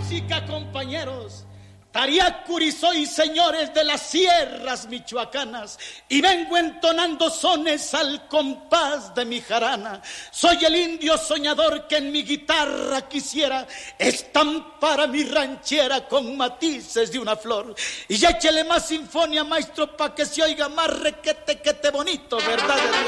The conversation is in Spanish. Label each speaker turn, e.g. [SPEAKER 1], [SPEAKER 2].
[SPEAKER 1] música, compañeros. Tariacuri soy, señores de las sierras michoacanas, y vengo entonando sones al compás de mi jarana. Soy el indio soñador que en mi guitarra quisiera estampar mi ranchera con matices de una flor. Y échele más sinfonía, maestro, pa' que se oiga más requete bonito, ¿verdad?